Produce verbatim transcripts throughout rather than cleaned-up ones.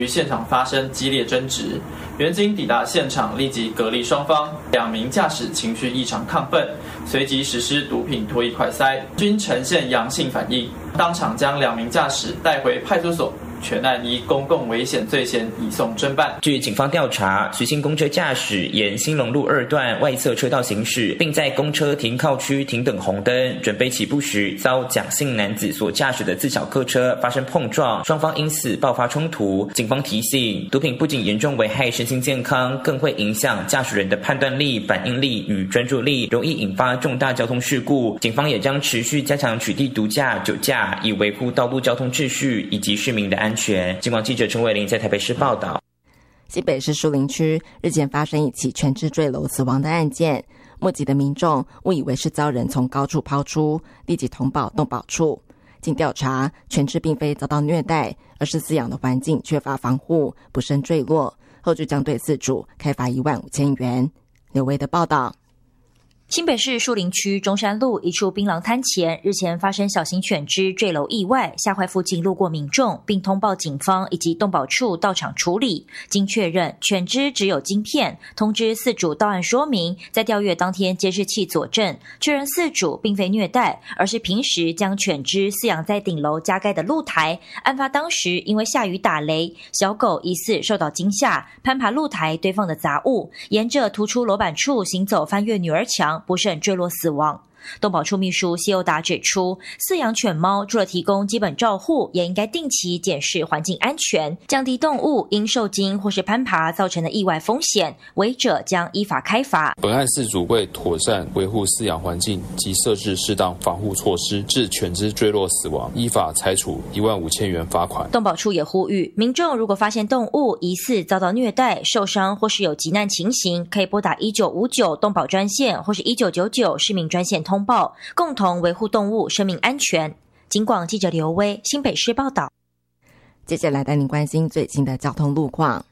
与现场发生激烈争执，员警抵达现场，立即隔离双方。两名驾驶情绪异常亢奋，随即实施毒品脱衣快筛，均呈现阳性反应，当场将两名驾驶带回派出所。全案依公共危险罪嫌移送侦办。 据警方调查，徐姓公车驾驶沿兴隆路二段外侧车道行驶，并在公车停靠区停等红灯，准备起步时，遭蒋姓男子所驾驶的自小客车发生碰撞，双方因此爆发冲突。警方提醒，毒品不仅严重危害身心健康，更会影响驾驶人的判断力、反应力与专注力，容易引发重大交通事故。警方也将持续加强取缔毒驾、酒驾，以维护道路交通秩序以及市民的安全。警广记者陈伟玲在台北市报道。 新北市树林区日前发生一起全肢坠楼死亡的案件，目击的民众误以为是遭人从高处抛出，立即通报动保处。经调查，全肢并非遭到虐待，而是饲养的环境缺乏防护，不慎坠落。后续将对饲主开罚一万五千元。刘维的报道。 新北市树林区中山路一处槟榔摊前，日前发生小型犬只坠楼意外，吓坏附近路过民众，并通报警方以及动保处到场处理。经确认，犬只只有晶片，通知饲主到案说明，在调阅当天监视器佐证，确认饲主并非虐待，而是平时将犬只饲养在顶楼加盖的露台。案发当时，因为下雨打雷，小狗疑似受到惊吓，攀爬露台堆放的杂物，沿着突出楼板处行走，翻越女儿墙，不慎坠落死亡。动保处秘书谢佑达指出，饲养犬猫除了提供基本照护，也应该定期检视环境安全，降低动物因受惊或是攀爬造成的意外风险，违者将依法开罚。 本案饲主为妥善维护饲养环境及设置适当防护措施，致犬只坠落死亡，依法裁处一万五千元罚款。 动保处也呼吁民众，如果发现动物疑似遭到虐待、受伤或是有急难情形，可以拨打一九五九动保专线或是一九九九市民专线通报，共同维护动物生命安全。警广记者刘威，新北市报道。 接下来带您关心最近的交通路况。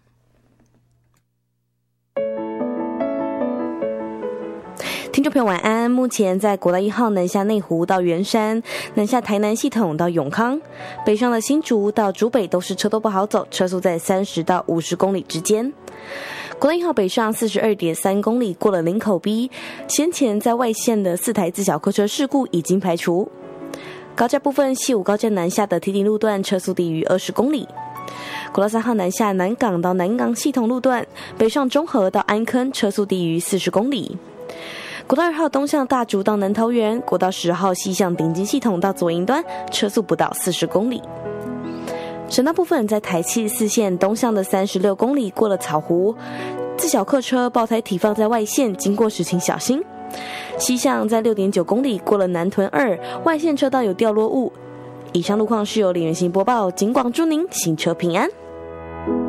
听众朋友晚安，目前在国道一号南下内湖到圆山，南下台南系统到永康，北上的新竹到竹北都是车都不好走，车速在三十到五十公里之间。国道一号北上 四十二点三公里，过了林口 B， 先前在外线的四台自小客车事故已经排除。高架部分，西武高架南下的堤顶路段车速低于二十公里。国道三号南下南港到南港系统路段，北上中和到安坑车速低于四十公里。国道二号东向大竹到南桃园，国道十号西向顶金系统到左营端车速不到四十公里。省道部分，在台七四线东向的三十六公里过了草湖，自小客车爆胎体放在外线，经过时请小心。西向在 六点九公里过了南屯二，外线车道有掉落物。以上路况是由李元行播报，警广祝您行车平安。